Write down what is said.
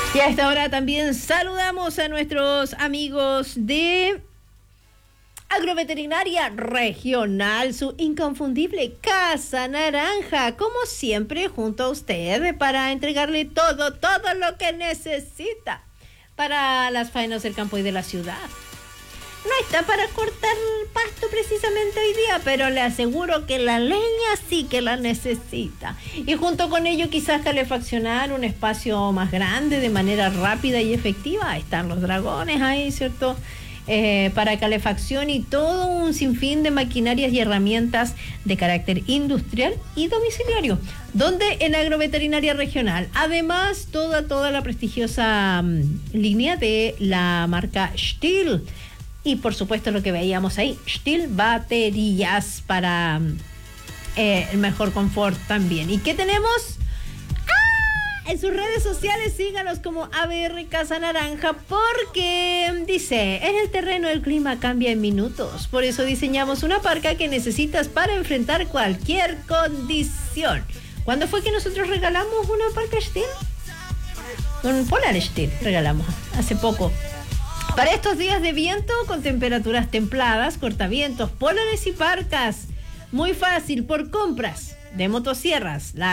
Y a esta hora también saludamos a nuestros amigos de Agroveterinaria Regional, su inconfundible Casa Naranja, como siempre junto a usted para entregarle todo lo que necesita para las faenas del campo y de la ciudad. No está para cortar el pasto precisamente hoy día, pero le aseguro que la leña sí que la necesita. Y junto con ello quizás calefaccionar un espacio más grande de manera rápida y efectiva. Están los dragones ahí, ¿cierto? Para calefacción y todo un sinfín de maquinarias y herramientas de carácter industrial y domiciliario, donde en Agroveterinaria Regional, además toda la prestigiosa línea de la marca Stihl. Y por supuesto lo que veíamos ahí, Stihl baterías para el mejor confort también. ¿Y qué tenemos? En sus redes sociales síganos como ABR Casa Naranja, porque dice, en el terreno el clima cambia en minutos. Por eso diseñamos una parca que necesitas para enfrentar cualquier condición. ¿Cuándo fue que nosotros regalamos una parca Stihl? Un Polar Stihl regalamos hace poco. Para estos días de viento con temperaturas templadas, cortavientos, polares y parcas. Muy fácil, por compras de motosierras.